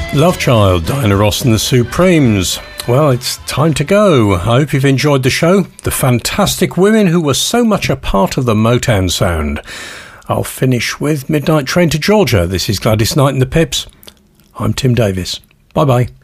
Love Child, Diana Ross and the Supremes. Well, it's time to go. I hope you've enjoyed the show. The fantastic women who were so much a part of the Motown sound. I'll finish with Midnight Train to Georgia. This is Gladys Knight and the Pips. I'm Tim Davis. Bye-bye.